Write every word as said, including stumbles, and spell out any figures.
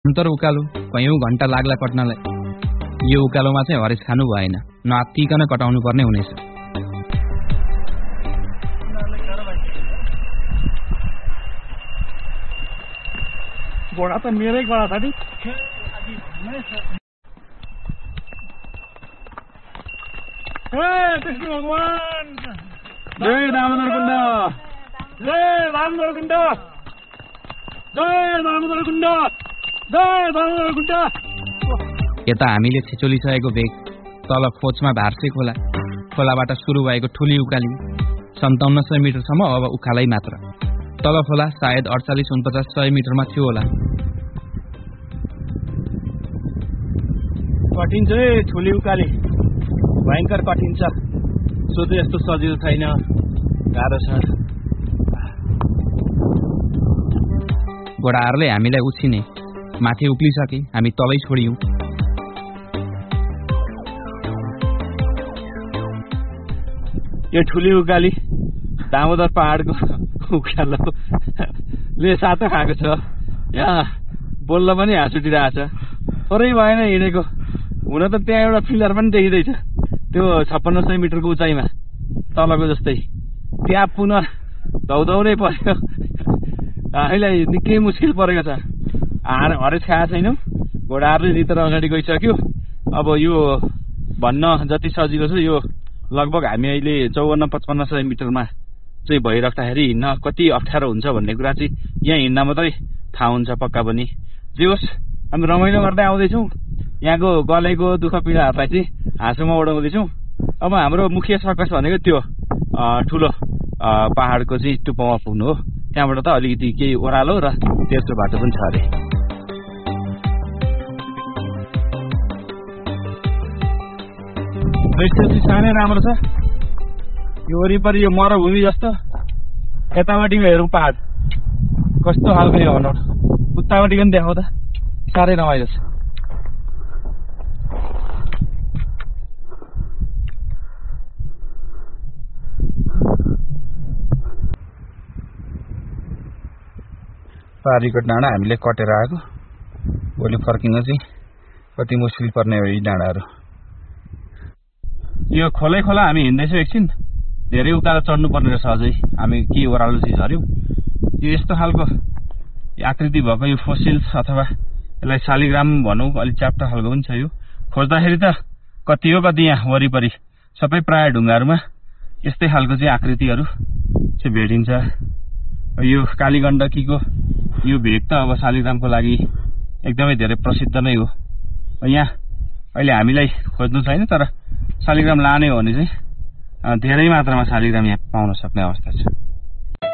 तर उकालो कयौं घण्टा लाग्ला कट्नलाई। यो उकालोमा चाहिँ हरेस खानु भएन, नआत्तिकन कटाउनु पर्ने हुनेछ। घोडा त मेरै गडा छ नि। कृष्ण भगवान जय दामोदर कुण्ड, जय दामोदर कुण्ड, जय दामोदर कुण्ड, जय दामोदर कुण्ड। यता हामीले छिचोलिसकेको बेग तल खोचमा भार्से खोला, खोलाबाट सुरु भएको ठुली उकाली सन्ताउन्न सय मिटरसम्म अब उकालै मात्र। तल खोला सायद अडचालिस उनपचास सय मिटरमा थियो होला। कठिन छ है ठुली उकाली, भयङ्कर कठिन छ। सोचे यस्तो सजिलो छैन, गाह्रो छ। घोडाहरूले हामीलाई उछिने, माथि उक्लिसके हामी तलै छोडियौं। यो ठुली उकाली दामोदर पहाडको उकालोले सातो खाएको छ। यहाँ बोल्न पनि हाँस उठिरहेछ। थोरै भएन हिँडेको। हुन त त्यहाँ एउटा फिलर पनि देखिँदैछ, त्यो छप्पन्न सय मिटरको उचाइमा तलको जस्तै। त्यहाँ पुनः धौधौरै पर्यो। हामीलाई निकै मुस्किल परेको छ। हार हरेस खाएको छैनौँ, घोडाहरूले लिएर अगाडि गइसक्यो। अब यो भन्न जति सजिलो छ, यो लगभग हामी अहिले चौवन्न पचपन्न सय मिटरमा चाहिँ भइराख्दाखेरि हिँड्न कति अप्ठ्यारो हुन्छ भन्ने कुरा चाहिँ यहाँ हिँड्न मात्रै थाहा हुन्छ पक्का पनि। जे होस्, हामी रमाइलो गर्दै आउँदैछौँ। यहाँको गलेको दुःख पीडाहरूलाई चाहिँ हाँसोमा उडाउँदैछौँ। अब हाम्रो मुख्य सर्कस भनेको त्यो ठुलो पहाडको चाहिँ टुप्पोमा पुग्नु हो। त्यहाँबाट त अलिकति केही ओह्रालो र तेर्सो बाटो पनि छ अरे। दृश्य चाहिँ साह्रै राम्रो छ। यो वरिपरि यो मरुभूमि जस्तो, यतापट्टि हेरौँ पहाड कस्तो खालको यो अनौठो, उतापट्टि पनि देखाउँदा साह्रै रमाइलो छ। पारीको डाँडा हामीले कटेर आएको, भोलि फर्किन चाहिँ कति मुस्किल पर्ने हो यी डाँडाहरू। यो खोलै खोला हामी हिँड्दैछौँ। एकछिन धेरै उकालो चढ्नु पर्ने रहेछ अझै। हामी के ओह्रालो चाहिँ झऱ्यौँ। यो यस्तो खालको आकृति भएको यो फोसिल्स अथवा यसलाई शालिग्राम भनौँ, अलिक च्याप्टा खालको पनि छ। यो खोज्दाखेरि त कति हो कति यहाँ वरिपरि सबै प्राय ढुङ्गाहरूमा यस्तै खालको चाहिँ आकृतिहरू चाहिँ भेटिन्छ। यो कालीगण्डकीको यो भेग त अब शालिग्रामको लागि एकदमै धेरै प्रसिद्ध नै हो। यहाँ अहिले हामीलाई खोज्नु छैन, तर शालिग्राम लाने हो भने चाहिँ धेरै मात्रामा शालिग्राम यहाँ पाउन सक्ने अवस्था छ।